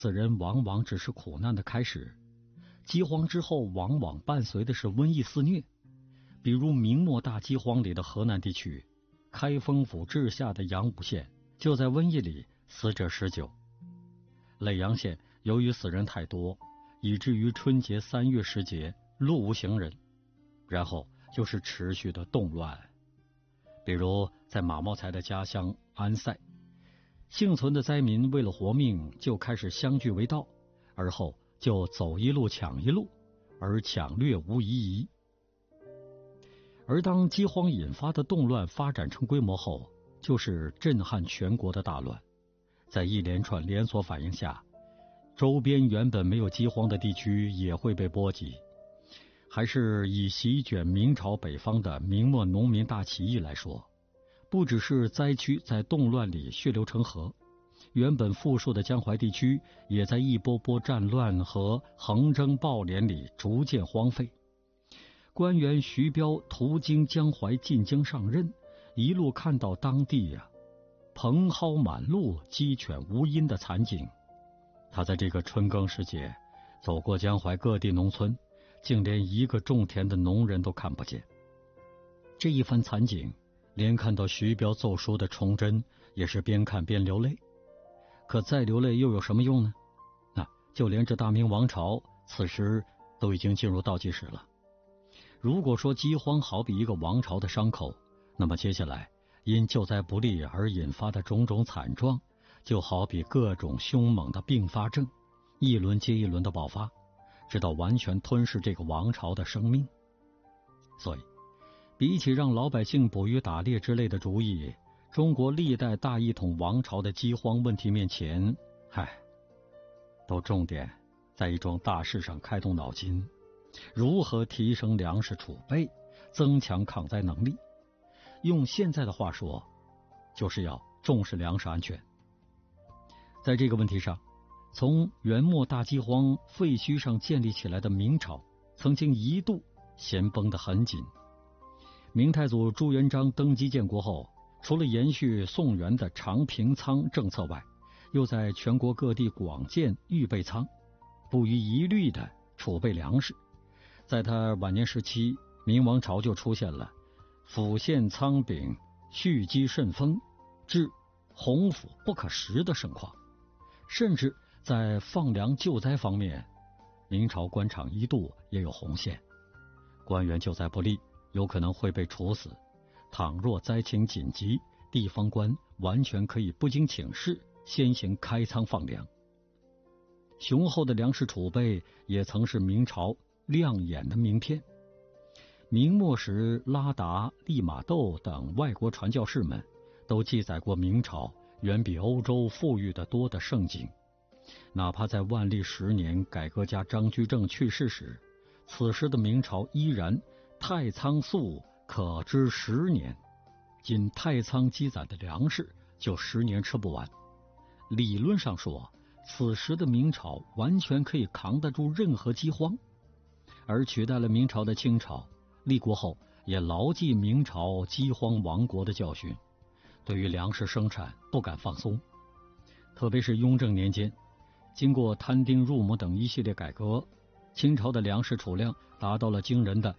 死人往往只是苦难的开始，饥荒之后往往伴随的是瘟疫肆虐。比如明末大饥荒里的河南地区，开封府治下的阳武县就在瘟疫里死者19。耒阳县由于死人太多，以至于春节3月时节路无行人。然后就是持续的动乱，比如在马茂才的家乡安塞，幸存的灾民为了活命就开始相聚为道，而后就走一路抢一路，而抢掠无疑疑。而当饥荒引发的动乱发展成规模后，就是震撼全国的大乱。在一连串连锁反应下，周边原本没有饥荒的地区也会被波及。还是以席卷明朝北方的明末农民大起义来说，不只是灾区在动乱里血流成河，原本富庶的江淮地区也在一波波战乱和横征暴敛里逐渐荒废。官员徐彪途经江淮进京上任，一路看到当地蓬蒿满路、鸡犬无音的惨景。他在这个春耕时节走过江淮各地农村，竟连一个种田的农人都看不见。这一番惨景，连看到徐彪奏书的崇祯也是边看边流泪。可再流泪又有什么用呢？就连这大明王朝此时都已经进入倒计时了。如果说饥荒好比一个王朝的伤口，那么接下来因救灾不力而引发的种种惨状，就好比各种凶猛的并发症，一轮接一轮的爆发，直到完全吞噬这个王朝的生命。所以比起让老百姓捕鱼打猎之类的主意，中国历代大一统王朝的饥荒问题面前，都重点在一桩大事上开动脑筋，如何提升粮食储备，增强抗灾能力。用现在的话说，就是要重视粮食安全。在这个问题上，从元末大饥荒废墟上建立起来的明朝，曾经一度弦绷得很紧。明太祖朱元璋登基建国后，除了延续宋元的常平仓政策外，又在全国各地广建预备仓，不遗余力地储备粮食。在他晚年时期，明王朝就出现了府县仓禀蓄积甚丰，至洪府不可食的盛况。甚至在放粮救灾方面，明朝官场一度也有红线，官员救灾不力，有可能会被处死。倘若灾情紧急，地方官完全可以不经请示先行开仓放粮。雄厚的粮食储备也曾是明朝亮眼的名片。明末时，拉达、利玛窦等外国传教士们都记载过明朝远比欧洲富裕得多的盛景。哪怕在万历10年改革家张居正去世时，此时的明朝依然太仓粟可支10年，仅太仓积攒的粮食就10年吃不完。理论上说，此时的明朝完全可以扛得住任何饥荒。而取代了明朝的清朝，立国后也牢记明朝饥荒亡国的教训，对于粮食生产不敢放松。特别是雍正年间，经过摊丁入亩等一系列改革，清朝的粮食储量达到了惊人的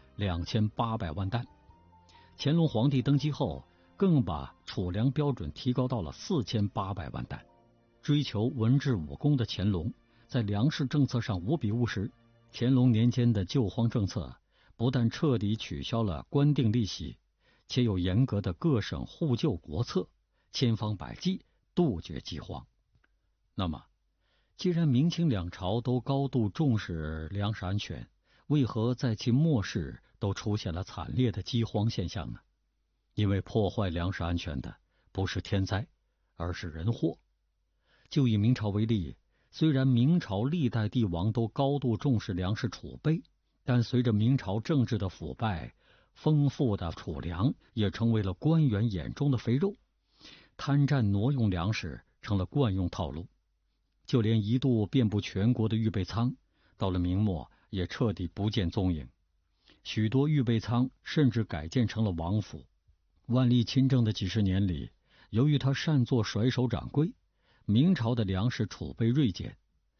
2800万担。乾隆皇帝登基后，更把储粮标准提高到了4800万担。追求文治武功的乾隆，在粮食政策上无比务实。乾隆年间的救荒政策不但彻底取消了官定利息，且有严格的各省互救国策，千方百计杜绝饥荒。那么既然明清两朝都高度重视粮食安全，为何在其末世都出现了惨烈的饥荒现象呢？因为破坏粮食安全的不是天灾，而是人祸。就以明朝为例，虽然明朝历代帝王都高度重视粮食储备，但随着明朝政治的腐败，丰富的储粮也成为了官员眼中的肥肉，贪占挪用粮食成了惯用套路。就连一度遍布全国的预备仓，到了明末也彻底不见踪影。许多预备仓甚至改建成了王府。万历亲政的几十年里，由于他擅作甩手掌柜，明朝的粮食储备锐减，